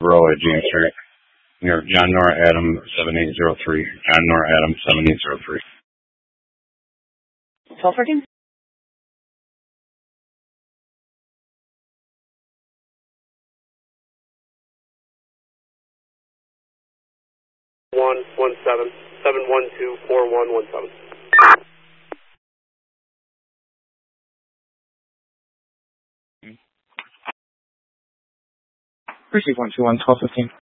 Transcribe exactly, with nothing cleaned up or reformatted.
Row at James Street. Near John Nora Adam seven eight zero three. John Nora Adam seven eight zero three. twelve thirteen? One one seven seven one two four one one seven. Receive one two one twelve fifteen.